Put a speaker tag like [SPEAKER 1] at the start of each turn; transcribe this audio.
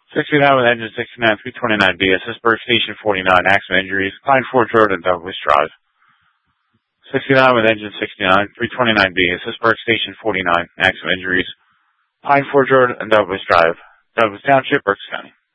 [SPEAKER 1] 69 with engine 69, 329B, assist Burke Station 49, accident injuries, Pine Forge Road and Douglas Drive. 69 with engine 69, 329B, assist Burke Station 49, accident injuries, Pine Forge Road and Douglas Drive, Douglas Township, Berks County.